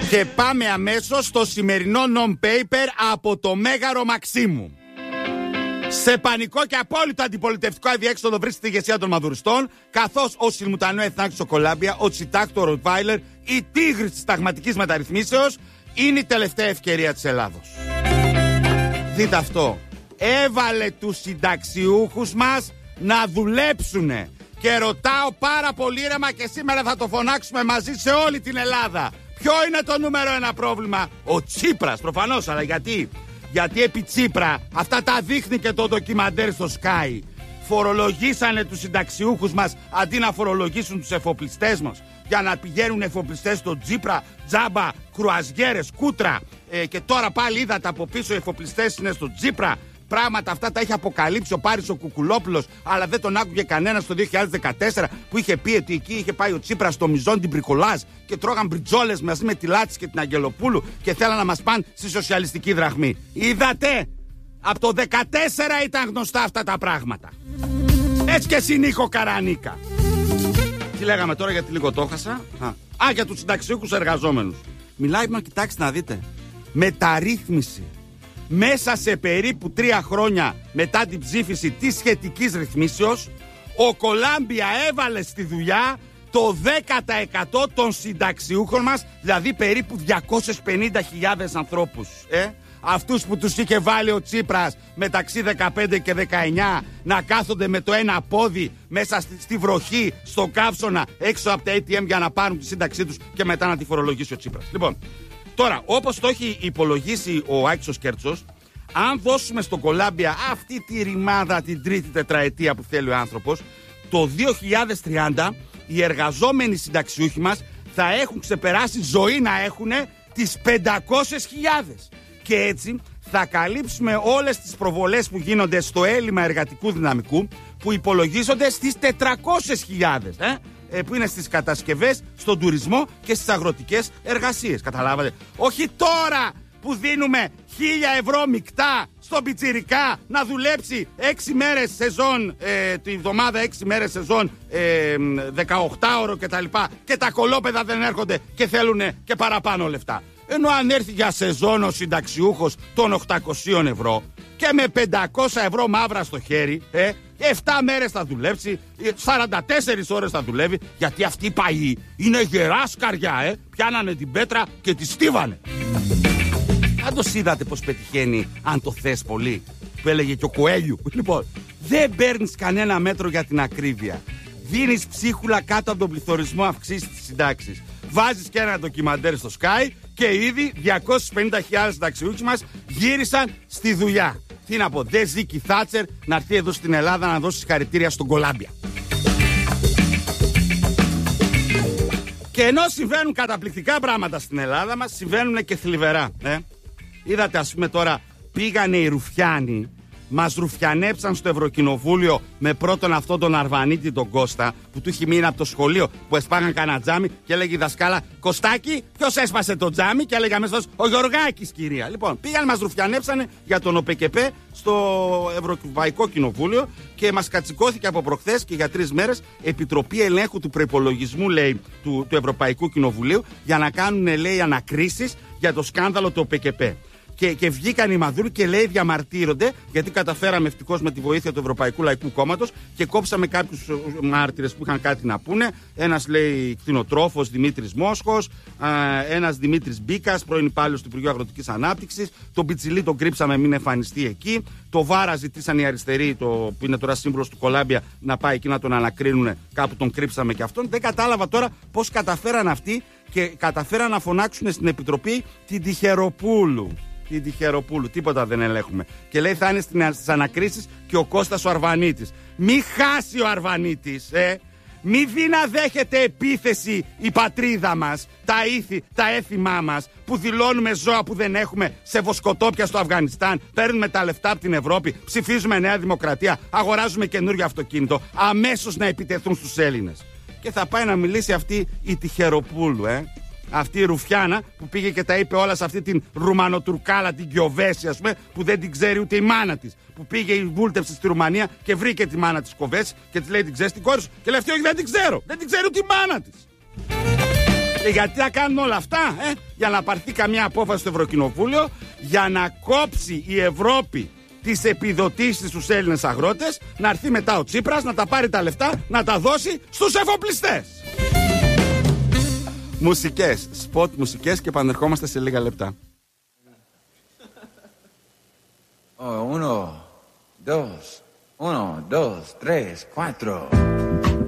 Και πάμε αμέσως στο σημερινό non-paper από το Μέγαρο Μαξίμου. Σε πανικό και απόλυτο αντιπολιτευτικό αδιέξοδο βρίσκεται η ηγεσία των μαδουριστών, καθώς ο Σιλμουτανό Εθνάκης στο Κολάμπια, ο Τσιτάκ το Ροτβάιλερ, η τίγρης της ταγματικής μεταρρυθμίσεως, είναι η τελευταία ευκαιρία της Ελλάδος. Δείτε αυτό. Έβαλε τους συνταξιούχους μας να δουλέψουνε. Και ρωτάω πάρα πολύ ήρεμα και σήμερα θα το φωνάξουμε μαζί σε όλη την Ελλάδα. Ποιο είναι το νούμερο ένα πρόβλημα? Ο Τσίπρας, προφανώς, αλλά γιατί? Γιατί επί Τσίπρα, αυτά τα δείχνει και το ντοκιμαντέρ στο Sky. Φορολογήσανε τους συνταξιούχους μας αντί να φορολογήσουν τους εφοπλιστές μας. Για να πηγαίνουν εφοπλιστές στο Τσίπρα, τζάμπα, κρουαζιέρες, κούτρα. Και τώρα πάλι είδατε από πίσω οι εφοπλιστές είναι στο Τσίπρα. Πράγματα αυτά τα είχε αποκαλύψει ο Πάρης ο Κουκουλόπουλος, αλλά δεν τον άκουγε κανένας το 2014 που είχε πει ότι εκεί είχε πάει ο Τσίπρας στο Μιζόν την Μπρικολάζ και τρώγαν μπριτζόλες μαζί με τη Λάτση και την Αγγελοπούλου και θέλαν να μας πάνε στη σοσιαλιστική δραχμή. Είδατε? Από το 14 ήταν γνωστά αυτά τα πράγματα. Έτσι και εσύ Νίκο Καρανίκα. Τι λέγαμε τώρα, γιατί λίγο το έχασα? Για τους συνταξιούχους εργαζόμενους. Μιλάει, μα κοιτάξτε να δείτε. Μεταρρύθμιση. Μέσα σε περίπου 3 χρόνια μετά την ψήφιση της σχετικής ρυθμίσεως, ο Κολάμπια έβαλε στη δουλειά το 10% των συνταξιούχων μας, δηλαδή περίπου 250.000 ανθρώπους. Αυτούς που τους είχε βάλει ο Τσίπρας μεταξύ 15 και 19 να κάθονται με το ένα πόδι μέσα στη βροχή, στο καύσωνα, έξω από τα ATM για να πάρουν τη σύνταξή τους και μετά να τη φορολογήσει ο Τσίπρας. Λοιπόν, τώρα, όπως το έχει υπολογίσει ο Άκης ο Σκέρτσος, αν δώσουμε στον Κολάμπια αυτή τη ρημάδα την τρίτη τετραετία που θέλει ο άνθρωπος, το 2030 οι εργαζόμενοι συνταξιούχοι μας θα έχουν ξεπεράσει ζωή να έχουν τις 500.000. Και έτσι θα καλύψουμε όλες τις προβολές που γίνονται στο έλλειμμα εργατικού δυναμικού που υπολογίζονται στις 400.000. Που είναι στις κατασκευές, στον τουρισμό και στις αγροτικές εργασίες. Καταλάβατε? Όχι τώρα που δίνουμε 1.000 ευρώ μεικτά στον πιτσιρικά να δουλέψει 6 μέρες σεζόν, τη εβδομάδα 6 μέρες σεζόν, 18ωρο κτλ. Και τα κολόπεδα δεν έρχονται και θέλουν και παραπάνω λεφτά. Ενώ αν έρθει για σεζόν ο συνταξιούχος των 800 ευρώ και με 500 ευρώ μαύρα στο χέρι, 7 μέρες θα δουλέψει, 44 ώρες θα δουλεύει, γιατί αυτοί οι παγιοί είναι γερά σκαριά, πιάνανε την πέτρα και τη στίβανε. Αν το είδατε πως πετυχαίνει αν το θες πολύ, που έλεγε και ο Κοέλιου. Λοιπόν, δεν παίρνεις κανένα μέτρο για την ακρίβεια. Δίνεις ψίχουλα κάτω από τον πληθωρισμό, αυξήσεις τις συντάξεις. Βάζεις και ένα ντοκιμαντέρ στο Sky και ήδη 250.000 συνταξιούχοι μας γύρισαν στη δουλειά. Τι να πω, δεν ζει η Θάτσερ να έρθει εδώ στην Ελλάδα να δώσει συγχαρητήρια στον Κολάμπια. Και ενώ συμβαίνουν καταπληκτικά πράγματα στην Ελλάδα μας, συμβαίνουν και θλιβερά. Είδατε, ας πούμε, τώρα πήγανε οι Ρουφιάνοι, μας ρουφιανέψαν στο Ευρωκοινοβούλιο με πρώτον αυτόν τον Αρβανίτη τον Κώστα που του είχε μείνει από το σχολείο, που εσπάγαν κανένα τζάμι και έλεγε η δασκάλα, Κωστάκι, ποιος έσπασε το τζάμι? Και έλεγε αμέσως, ο Γεωργάκης, κυρία. Λοιπόν, πήγαν, μας ρουφιανέψανε για τον ΟΠΚΠ στο Ευρωπαϊκό Κοινοβούλιο και μας κατσικώθηκε από προχθές και για 3 μέρες Επιτροπή Ελέγχου του Προϋπολογισμού, λέει, του Ευρωπαϊκού Κοινοβουλίου για να κάνουν, λέει, ανακρίσεις για το σκάνδαλο του ΟΠΚΠ. Και βγήκαν οι Μαδούροι και, λέει, διαμαρτύρονται γιατί καταφέραμε ευτυχώς με τη βοήθεια του Ευρωπαϊκού Λαϊκού Κόμματος και κόψαμε κάποιους μάρτυρες που είχαν κάτι να πούνε. Ένας, λέει, κτηνοτρόφος Δημήτρης Μόσχος, ένας Δημήτρης Μπίκας, πρώην υπάλληλος του Υπουργείου Αγροτικής Ανάπτυξης. Τον Πιτσιλί τον κρύψαμε, μην εμφανιστεί εκεί. Το Βάρα ζητήσαν οι αριστεροί, που είναι τώρα σύμβουλος του Κολάμπια, να πάει εκεί να τον ανακρίνουν. Κάπου τον κρύψαμε και αυτόν. Δεν κατάλαβα τώρα πώς καταφέραν αυτοί και καταφέραν να φωνάξουν στην Επιτροπή την Τυχεροπούλου. Την Τυχεροπούλου, τίποτα δεν ελέγχουμε. Και λέει θα είναι στις ανακρίσεις και ο Κώστας ο Αρβανίτης. Μη χάσει ο Αρβανίτης, Μη δει να δέχεται επίθεση η πατρίδα μας, τα έθιμά μας, που δηλώνουμε ζώα που δεν έχουμε σε βοσκοτόπια στο Αφγανιστάν, παίρνουμε τα λεφτά από την Ευρώπη, ψηφίζουμε Νέα Δημοκρατία, αγοράζουμε καινούριο αυτοκίνητο, αμέσως να επιτεθούν στους Έλληνες. Και θα πάει να μιλήσει αυτή η Τυχεροπούλου, Αυτή η Ρουφιάνα που πήγε και τα είπε όλα σε αυτή την Ρουμανοτουρκάλα, την Κιοβέση, ας πούμε, που δεν την ξέρει ούτε η μάνα της. Που πήγε η βούλτευση στη Ρουμανία και βρήκε τη μάνα της Κοβέση και της λέει: την ξέρεις την κόρη σου? Και λέει: όχι, δεν την ξέρω. Δεν την ξέρει ούτε η μάνα της. Και γιατί να κάνουν όλα αυτά, για να πάρθει καμιά απόφαση στο Ευρωκοινοβούλιο, για να κόψει η Ευρώπη τις επιδοτήσεις στους Έλληνες αγρότες, να έρθει μετά ο Τσίπρας, να τα πάρει τα λεφτά, να τα δώσει στους εφοπλιστές. Μουσικές, σποτ μουσικές και επανερχόμαστε σε λίγα λεπτά. 1, 2, 3, 4